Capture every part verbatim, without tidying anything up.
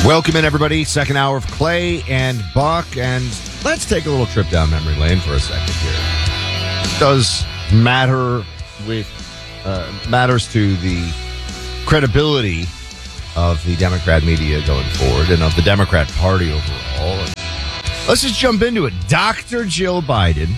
Welcome in, everybody. Second hour of Clay and Buck, and let's take a little trip down memory lane for a second here. It does matter with uh, matters to the credibility of the Democrat media going forward and of the Democrat Party overall. And let's just jump into it. Doctor Jill Biden,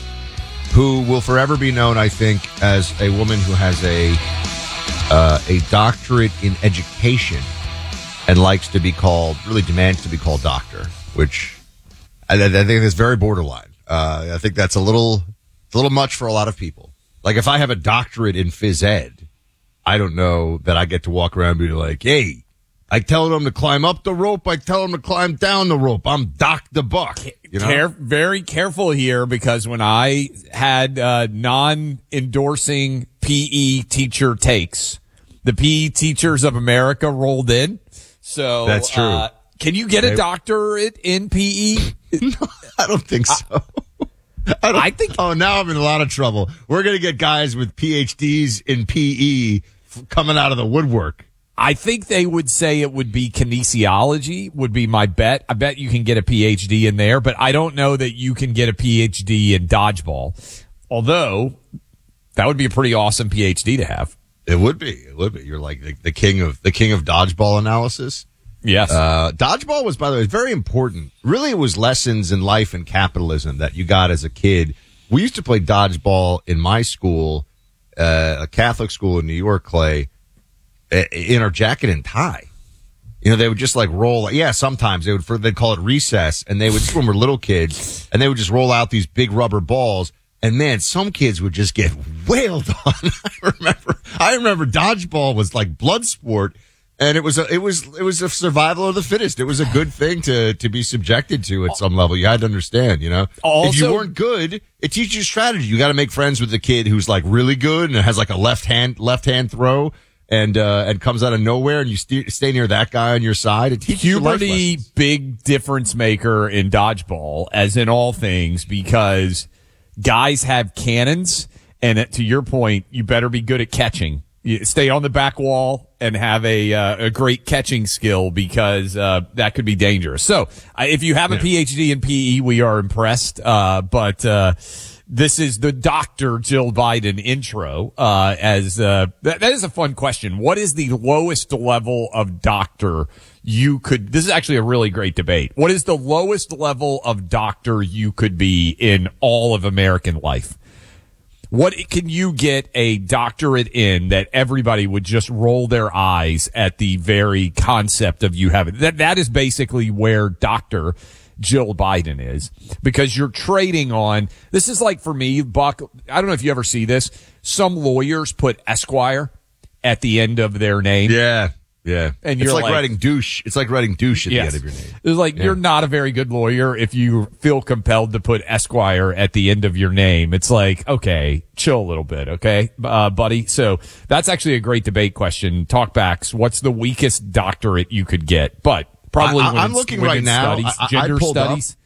who will forever be known, I think, as a woman who has a uh, a doctorate in education and likes to be called, really demands to be called doctor, which I, I think is very borderline. Uh, I think that's a little, a little much for a lot of people. Like if I have a doctorate in phys ed, I don't know that I get to walk around and be like, hey, I tell them to climb up the rope, I tell them to climb down the rope. I'm Doc the Buck. You know? Care, very careful here, because when I had uh, non-endorsing P E teacher takes, the P E Teachers of America rolled in. So that's true. Uh, can you get a doctorate in P E? No, I don't think so. I, don't, I think. Oh, now I'm in a lot of trouble. We're going to get guys with P H Ds in P E f- coming out of the woodwork. I think they would say it would be kinesiology, would be my bet. I bet you can get a P H D in there, but I don't know that you can get a P H D in dodgeball. Although, that would be a pretty awesome P H D to have. It would be. It would be. You're like the, the king of the king of dodgeball analysis. Yes. Uh, dodgeball was, by the way, very important. Really, it was lessons in life and capitalism that you got as a kid. We used to play dodgeball in my school, uh, a Catholic school in New York, Clay, in our jacket and tie. You know, they would just like roll. Yeah, sometimes they would, they'd call it recess, and they would, when we're little kids, and they would just roll out these big rubber balls. And man, some kids would just get wailed on. I remember, I remember dodgeball was like blood sport, and it was a, it was, it was a survival of the fittest. It was a good thing to, to be subjected to at some level. You had to understand, you know, also, if you weren't good, it teaches you strategy. You got to make friends with the kid who's like really good and has like a left hand, left hand throw. And, uh, and comes out of nowhere, and you st- stay near that guy on your side. It teaches you life puberty, lessons. Big difference maker in dodgeball, as in all things, because guys have cannons, and to your point, you better be good at catching. You stay on the back wall and have a uh, a great catching skill, because uh, that could be dangerous. So, uh, if you have a yeah. P H D in P E, we are impressed. Uh, but uh, this is the Doctor Jill Biden intro. Uh, as uh, that, that is a fun question. What is the lowest level of doctor you could? This is actually a really great debate. What is the lowest level of doctor you could be in all of American life? What can you get a doctorate in that everybody would just roll their eyes at the very concept of you having that? That is basically where Doctor Jill Biden is, because you're trading on. This is like, for me, Buck, I don't know if you ever see this. Some lawyers put Esquire at the end of their name. Yeah. Yeah. And it's you're like, like writing douche. It's like writing douche at yes. the end of your name. It's like, yeah. You're not a very good lawyer if you feel compelled to put Esquire at the end of your name. It's like, okay, chill a little bit. Okay, uh, buddy. So that's actually a great debate question. Talkbacks. What's the weakest doctorate you could get? But probably I, I, I'm women's, looking women's right now. Studies, I, I, gender I pulled studies.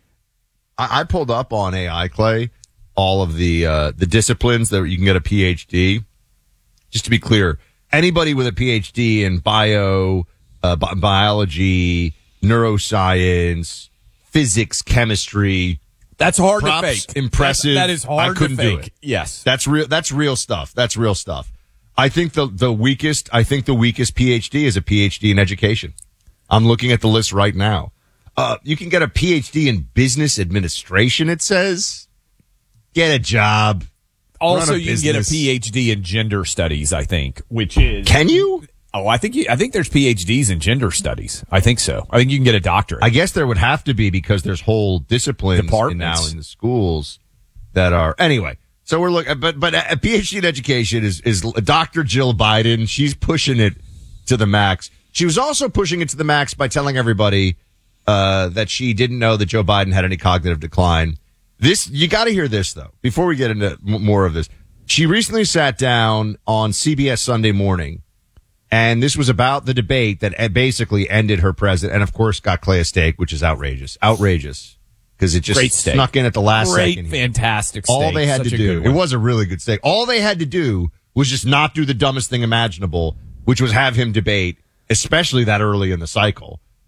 Up, I, I pulled up on A I, Clay, all of the, uh, the disciplines that you can get a P H D. Just to be clear, anybody with a P H D in bio, uh, bi- biology, neuroscience, physics, chemistry. That's hard props, to fake. Impressive. That, that is hard I couldn't to fake. do it. Yes. That's real. That's real stuff. That's real stuff. I think the, the weakest, I think the weakest P H D is a P H D in education. I'm looking at the list right now. Uh, you can get a P H D in business administration, it says. Get a job. Also, you can get a P H D in gender studies, I think, which is... Can you? Oh, I think you, I think there's P H Ds in gender studies. I think so. I think you can get a doctorate. I guess there would have to be, because there's whole disciplines in now in the schools that are... Anyway, so we're looking... But but a P H D in education is, is Doctor Jill Biden. She's pushing it to the max. She was also pushing it to the max by telling everybody uh, that she didn't know that Joe Biden had any cognitive decline. This, you got to hear this, though, before we get into m- more of this. She recently sat down on C B S Sunday Morning, and this was about the debate that basically ended her president, and of course got Clay a steak, which is outrageous. Outrageous. Because it just snuck in at the last Great, second. fantastic steak. All they had Such to a do, good it was a really good steak. All they had to do was just not do the dumbest thing imaginable, which was have him debate, especially that early in the cycle.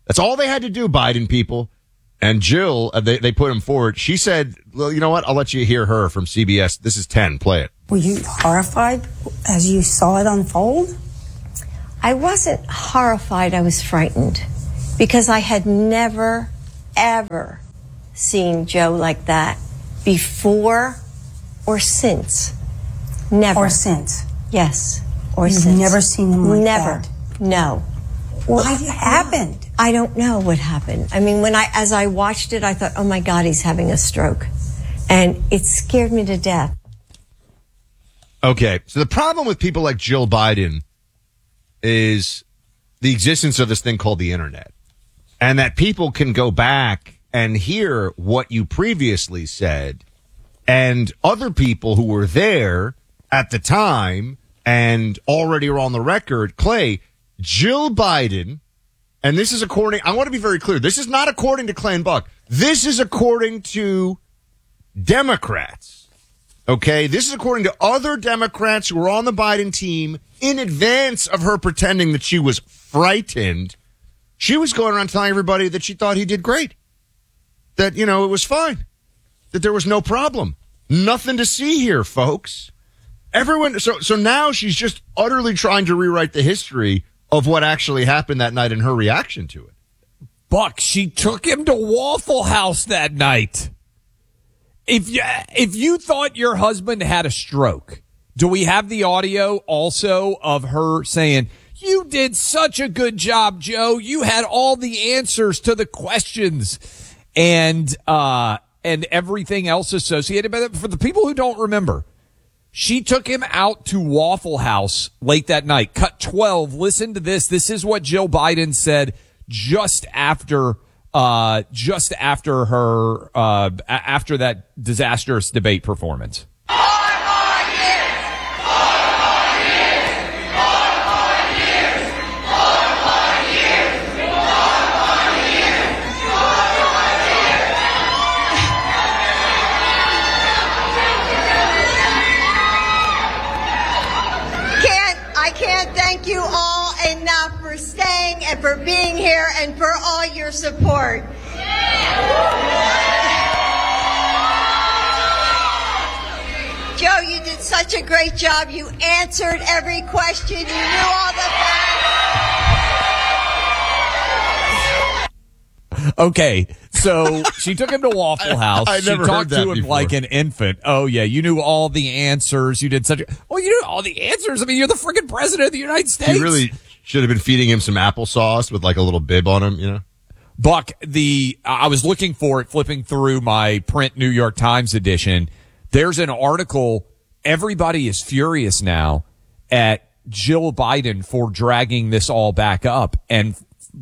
That's all they had to do, Biden people. And Jill, uh, they, they put him forward. She said, well, you know what? I'll let you hear her from C B S. This is ten. Play it. Were you horrified as you saw it unfold? I wasn't horrified. I was frightened because I had never, ever seen Joe like that before or since. Never. Or since? Yes. Or You've since. never seen him like never. that? No. What happened? I don't know what happened. I mean, when I, as I watched it, I thought, oh my God, he's having a stroke. And it scared me to death. Okay. So the problem with people like Jill Biden is the existence of this thing called the internet, and that people can go back and hear what you previously said, and other people who were there at the time and already are on the record. Clay, Jill Biden, and this is according, I want to be very clear, this is not according to Clay and Buck. This is according to Democrats. Okay, this is according to other Democrats who were on the Biden team in advance of her pretending that she was frightened. She was going around telling everybody that she thought he did great, that, you know, it was fine, that there was no problem. Nothing to see here, folks. Everyone, so so now she's just utterly trying to rewrite the history of what actually happened that night and her reaction to it. Buck, she took him to Waffle House that night. If you, if you thought your husband had a stroke, do we have the audio also of her saying, you did such a good job, Joe. You had all the answers to the questions and, uh, and everything else associated with it. For the people who don't remember, she took him out to Waffle House late that night. Cut twelve. Listen to this. This is what Jill Biden said just after Uh, just after her, uh, after that disastrous debate performance. I can't thank you all enough for staying and for being here and for all your support. Joe, you did such a great job. You answered every question. You knew all the facts. Okay, so she took him to Waffle House. I, I she never talked heard that to him before. like an infant. Oh yeah, you knew all the answers. You did such a, oh, you knew all the answers. I mean, you're the freaking president of the United States. She really should have been feeding him some applesauce with like a little bib on him, you know? Buck, the, I was looking for it, flipping through my print New York Times edition. There's an article. Everybody is furious now at Jill Biden for dragging this all back up. And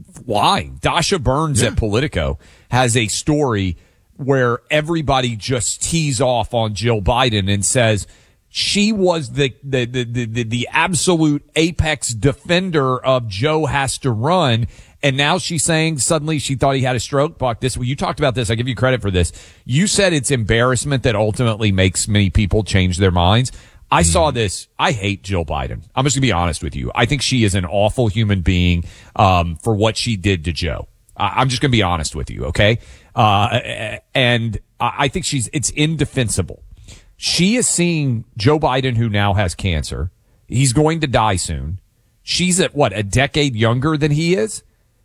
why? Dasha Burns yeah. at Politico has a story where everybody just tees off on Jill Biden and says she was the, the, the, the, the absolute apex defender of Joe has to run. And now she's saying suddenly she thought he had a stroke. Buck, this, well, you talked about this. I give you credit for this. You said it's embarrassment that ultimately makes many people change their minds. I saw this. I hate Jill Biden. I'm just gonna be honest with you. I think she is an awful human being, um, for what she did to Joe. I- I'm just gonna be honest with you. Okay. Uh, and I think she's, it's indefensible. She is seeing Joe Biden, who now has cancer. He's going to die soon. She's at what, a decade younger than he is?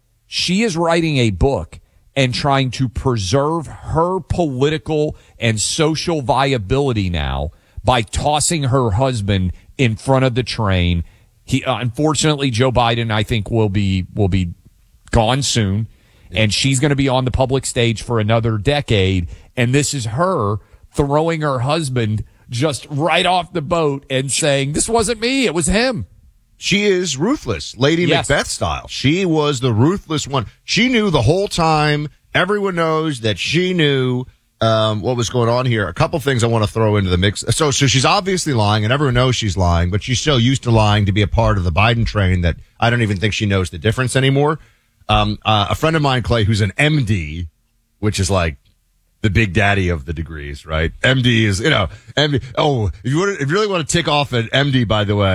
She is writing a book and trying to preserve her political and social viability now by tossing her husband in front of the train. He, uh, unfortunately, Joe Biden, I think, will be, will be gone soon. And she's going to be on the public stage for another decade. And this is her throwing her husband just right off the boat and saying, this wasn't me, it was him. She is ruthless, Lady Yes. Macbeth style. She was the ruthless one. She knew the whole time. Everyone knows that she knew um, what was going on here. A couple things I want to throw into the mix. So, so she's obviously lying, and everyone knows she's lying, but she's so used to lying to be a part of the Biden train that I don't even think she knows the difference anymore. Um, uh, a friend of mine, Clay, who's an M D, which is like the big daddy of the degrees, right? M D is, you know, M D. Oh, if you, want to, if you really want to tick off an M D, by the way,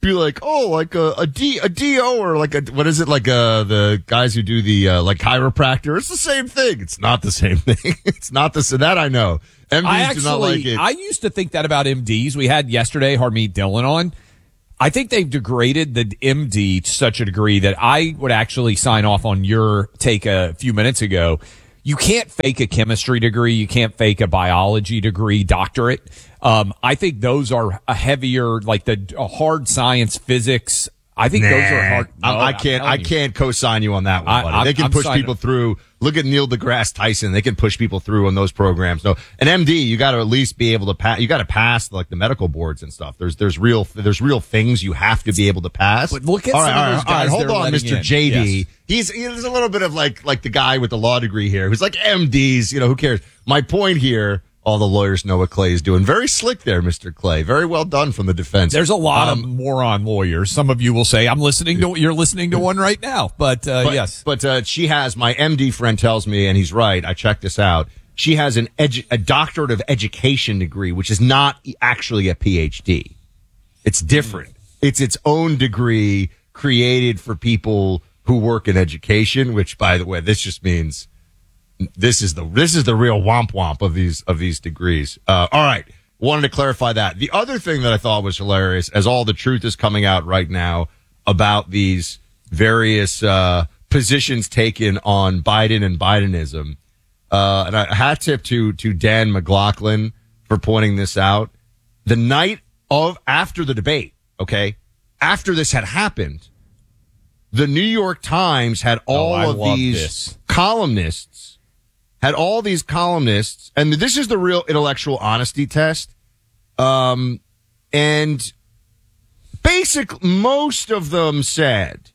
be like, oh, like a, a D, a D O or like a, what is it? Like, uh, the guys who do the, uh, like chiropractor. It's the same thing. It's not the same thing. It's not the same. That I know. M Ds I actually, do not like it. I used to think that about M Ds. We had yesterday Harmeet Dillon on. I think they've degraded the M D to such a degree that I would actually sign off on your take a few minutes ago. You can't fake a chemistry degree. You can't fake a biology degree, doctorate. Um, I think those are a heavier, like the a hard science, physics. I think nah, those are hard. No, I, I can't. I can't co-sign you on that one, I, buddy. I'm, They can I'm push signing. people through. Look at Neil deGrasse Tyson. They can push people through on those programs. No, an M D, you got to at least be able to pass. You got to pass like the medical boards and stuff. There's there's real there's real things you have to be able to pass. But look at all some right, of those all right, guys all right, hold they're on, letting Mister in. J D. Yes. He's he's a little bit of like like the guy with the law degree here who's like M Ds. You know, who cares? My point here. All the lawyers know what Clay is doing. Very slick there, Mister Clay. Very well done from the defense. There's a lot Um, of moron lawyers. Some of you will say, I'm listening to, you're listening to one right now. But, uh, But, yes. But uh, she has, my M D friend tells me, and he's right, I checked this out, she has an edu- a doctorate of education degree, which is not actually a P H D. It's different. It's its own degree created for people who work in education, which, by the way, this just means this is the this is the real womp womp of these of these degrees. Uh, all right. Wanted to clarify that. The other thing that I thought was hilarious, as all the truth is coming out right now about these various uh, positions taken on Biden and Bidenism, uh, and a hat tip to to Dan McLaughlin for pointing this out. The night of after the debate, okay, after this had happened, the New York Times had all Oh, I of love these this. columnists. Had all these columnists, and this is the real intellectual honesty test. Um, and basic, most of them said,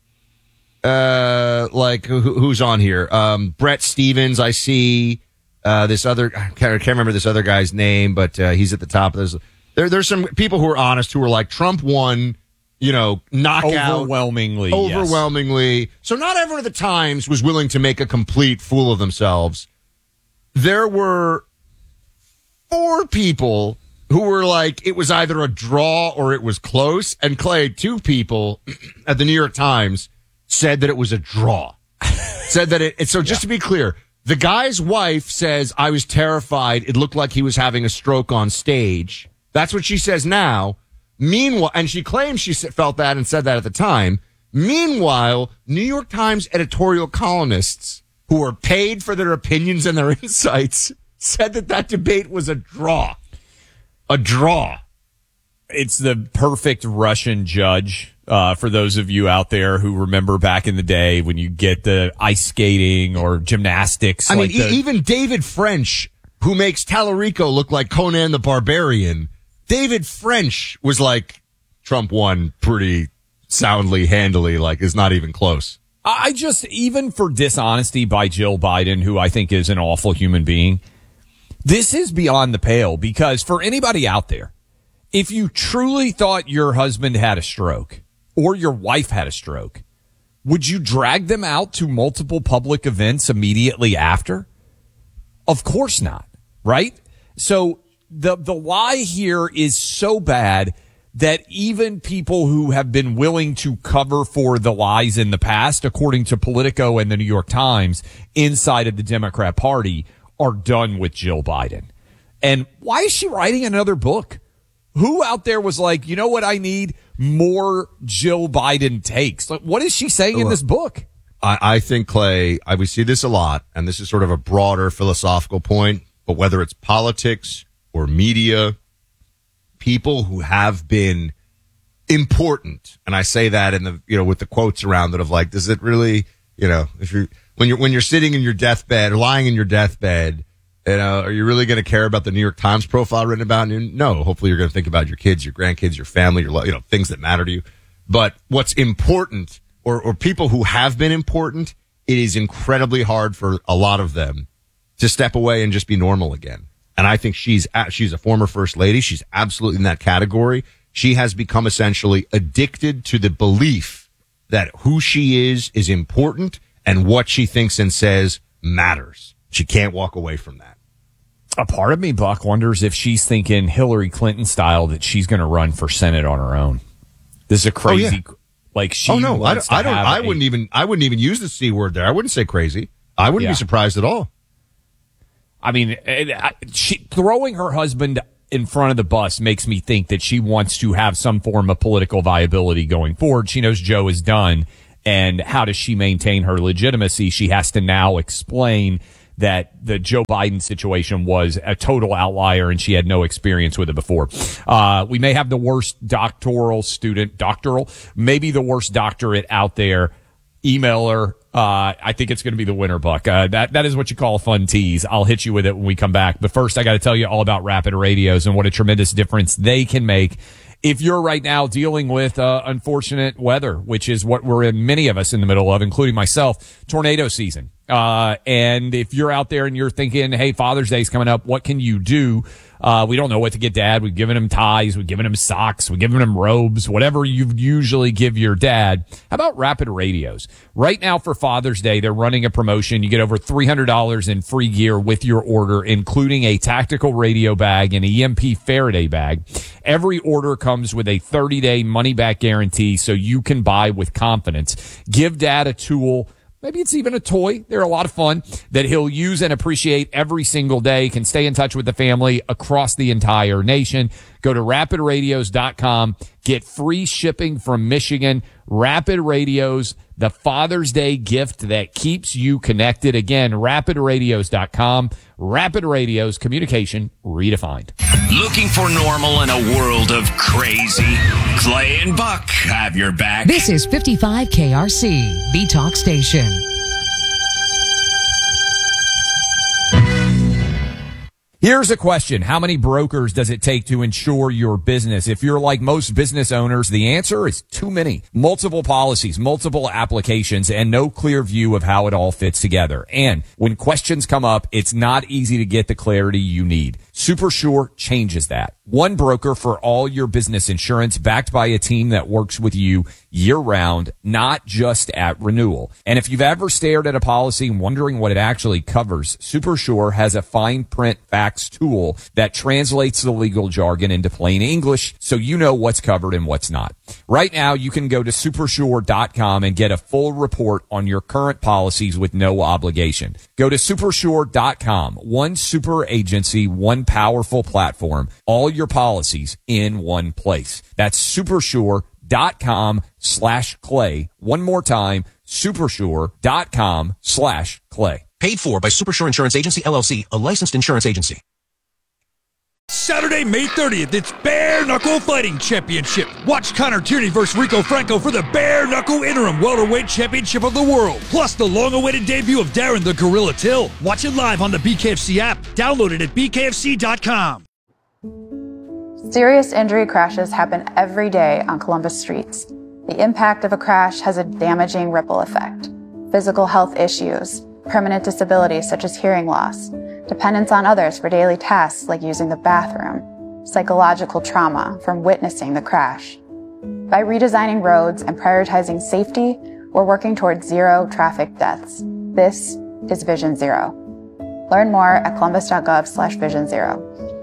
uh, like who, who's on here? Um, Brett Stevens, I see, uh, this other, I can't, I can't remember this other guy's name, but, uh, he's at the top of this. There, there's some people who are honest who are like, Trump won, you know, knockout. Overwhelmingly. yes. Overwhelmingly. So not everyone at the Times was willing to make a complete fool of themselves. There were four people who were like, it was either a draw or it was close. And Clay, two people at the New York Times said that it was a draw. said that it, it so just yeah. to be clear, the guy's wife says, I was terrified. It looked like he was having a stroke on stage. That's what she says now. Meanwhile, and she claims she felt that and said that at the time. Meanwhile, New York Times editorial columnists who are paid for their opinions and their insights, said that that debate was a draw. A draw. It's the perfect Russian judge. Uh, for those of you out there who remember back in the day when you get the ice skating or gymnastics. I like mean, the- e- even David French, who makes Tallarico look like Conan the Barbarian, David French was like, Trump won pretty soundly, handily, like is not even close. I just, even for dishonesty by Jill Biden, who I think is an awful human being, this is beyond the pale because for anybody out there, if you truly thought your husband had a stroke or your wife had a stroke, would you drag them out to multiple public events immediately after? Of course not, right? So the, the lie here is so bad that even people who have been willing to cover for the lies in the past, according to Politico and the New York Times, inside of the Democrat Party, are done with Jill Biden. And why is she writing another book? Who out there was like, you know what I need? More Jill Biden takes. Like, what is she saying in this book? I, I think, Clay, I, we see this a lot, and this is sort of a broader philosophical point, but whether it's politics or media, people who have been important, and I say that in the, you know, with the quotes around it of like, does it really, you know, if you're, when you're, when you're sitting in your deathbed or lying in your deathbed, you know, are you really going to care about the New York Times profile written about you? No, hopefully you're going to think about your kids, your grandkids, your family, your, you know, things that matter to you. But what's important, or, or people who have been important, it is incredibly hard for a lot of them to step away and just be normal again. And I think she's she's a former first lady. She's absolutely in that category. She has become essentially addicted to the belief that who she is is important and what she thinks and says matters. She can't walk away from that. A part of me, Buck, wonders if she's thinking Hillary Clinton style that she's going to run for Senate on her own. This is a crazy, Oh, yeah. like she. Oh no, I wants don't. I, to don't, have I a- wouldn't even. I wouldn't even use the C word there. I wouldn't say crazy. I wouldn't Yeah. be surprised at all. I mean, it- I- she throwing her husband in front of the bus makes me think that she wants to have some form of political viability going forward. She knows Joe is done, and how does she maintain her legitimacy? She has to now explain that the Joe Biden situation was a total outlier and she had no experience with it before. Uh, we may have the worst doctoral student, doctoral, maybe the worst doctorate out there. Email her. Uh, I think it's going to be the winner, Buck. Uh, that, that is what you call a fun tease. I'll hit you with it when we come back. But first, I got to tell you all about Rapid Radios and what a tremendous difference they can make. If you're right now dealing with uh, unfortunate weather, which is what we're in, many of us in the middle of, including myself, tornado season. Uh, and if you're out there and you're thinking, hey, Father's Day's coming up, what can you do? Uh, we don't know what to get dad. We've given him ties. We've given him socks. We've given him robes, whatever you usually give your dad. How about Rapid Radios? Right now for Father's Day, they're running a promotion. You get over three hundred dollars in free gear with your order, including a tactical radio bag and E M P Faraday bag. Every order comes with a thirty day money back guarantee so you can buy with confidence. Give dad a tool. Maybe it's even a toy. They're a lot of fun that he'll use and appreciate every single day. Can stay in touch with the family across the entire nation. Go to rapid radios dot com. Get free shipping from Michigan. Rapid Radios, the Father's Day gift that keeps you connected. Again, rapid radios dot com. Rapid Radios, communication redefined. Looking for normal in a world of crazy? Clay and Buck have your back. This is fifty-five K R C, B-Talk Station. Here's a question. How many brokers does it take to insure your business? If you're like most business owners, the answer is too many. Multiple policies, multiple applications, and no clear view of how it all fits together. And when questions come up, it's not easy to get the clarity you need. SuperSure changes that. One broker for all your business insurance, backed by a team that works with you year-round, not just at renewal. And if you've ever stared at a policy wondering what it actually covers, SuperSure has a fine print facts tool that translates the legal jargon into plain English so you know what's covered and what's not. Right now, you can go to supersure dot com and get a full report on your current policies with no obligation. Go to supersure dot com. One super agency, one powerful platform, all your policies in one place. That's supersure dot com slash clay. One more time, supersure dot com slash clay. Paid for by Supersure Insurance Agency, L L C, a licensed insurance agency. Saturday, May thirtieth, it's Bare Knuckle Fighting Championship. Watch Connor Tierney versus Rico Franco for the Bare Knuckle Interim Welterweight Championship of the World. Plus the long-awaited debut of Darren the Gorilla Till. Watch it live on the B K F C app. Download it at b k f c dot com. Serious injury crashes happen every day on Columbus streets. The impact of a crash has a damaging ripple effect. Physical health issues, permanent disabilities such as hearing loss, dependence on others for daily tasks like using the bathroom, psychological trauma from witnessing the crash. By redesigning roads and prioritizing safety, we're working towards zero traffic deaths. This is Vision Zero. Learn more at columbus.gov slash vision zero.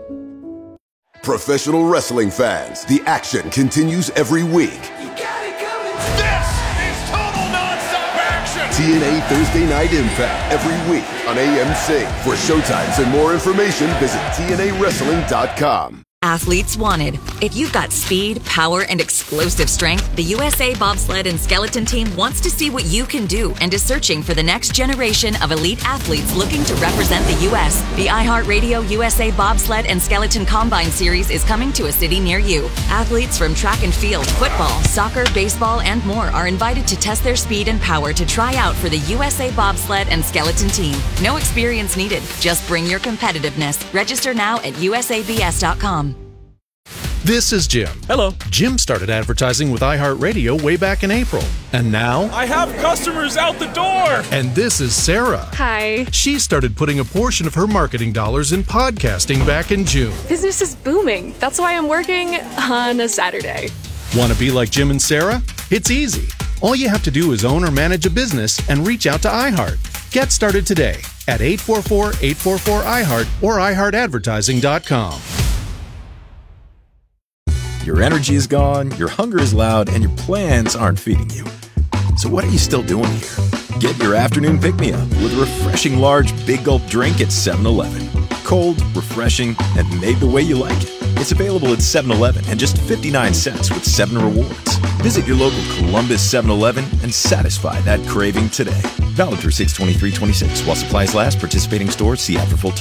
Professional wrestling fans, the action continues every week. You got it coming. This is total nonstop action. T N A Thursday Night Impact every week on A M C. For showtimes and more information, visit T N A wrestling dot com. Athletes wanted. If you've got speed, power, and explosive strength, the U S A Bobsled and Skeleton Team wants to see what you can do and is searching for the next generation of elite athletes looking to represent the U S. The iHeartRadio U S A Bobsled and Skeleton Combine Series is coming to a city near you. Athletes from track and field, football, soccer, baseball, and more are invited to test their speed and power to try out for the U S A Bobsled and Skeleton Team. No experience needed. Just bring your competitiveness. Register now at U S A B S dot com. This is Jim. Hello. Jim started advertising with iHeartRadio way back in April. And now... I have customers out the door. And this is Sarah. Hi. She started putting a portion of her marketing dollars in podcasting back in June. Business is booming. That's why I'm working on a Saturday. Want to be like Jim and Sarah? It's easy. All you have to do is own or manage a business and reach out to iHeart. Get started today at eight four four, eight four four, I heart or i heart advertising dot com. Your energy is gone, your hunger is loud, and your plans aren't feeding you. So what are you still doing here? Get your afternoon pick-me-up with a refreshing large Big Gulp drink at seven eleven. Cold, refreshing, and made the way you like it. It's available at seven eleven and just fifty-nine cents with seven rewards. Visit your local Columbus seven eleven and satisfy that craving today. Valid through six twenty-three twenty-six while supplies last. Participating stores, see ad for full